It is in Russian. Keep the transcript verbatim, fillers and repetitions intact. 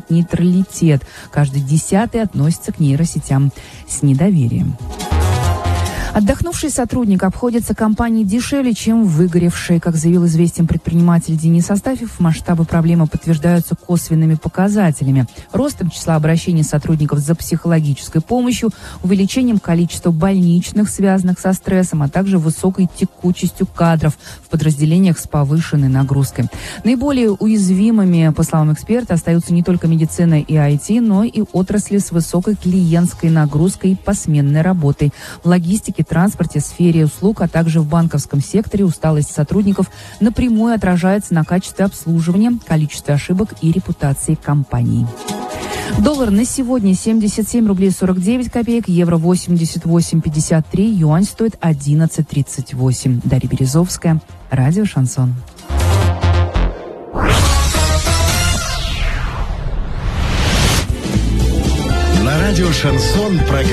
нейтралитет. Каждый десятый относится к нейросетям с недоверием. Отдохнувший сотрудник обходится компании дешевле, чем выгоревший. Как заявил известен предприниматель Денис Астафьев, масштабы проблемы подтверждаются косвенными показателями. Ростом числа обращений сотрудников за психологической помощью, увеличением количества больничных, связанных со стрессом, а также высокой текучестью кадров в подразделениях с повышенной нагрузкой. Наиболее уязвимыми, по словам эксперта, остаются не только медицина и ай ти, но и отрасли с высокой клиентской нагрузкой и посменной работой. В логистике, транспорте, сфере услуг, а также в банковском секторе усталость сотрудников напрямую отражается на качестве обслуживания, количестве ошибок и репутации компаний. Доллар на сегодня семьдесят семь рублей сорок девять копеек, евро восемьдесят восемь пятьдесят три, юань стоит одиннадцать тридцать восемь. Дарья Березовская, радио «Шансон». На радио «Шансон» программа